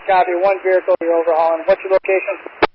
copy. One vehicle you're overhauling. What's your location?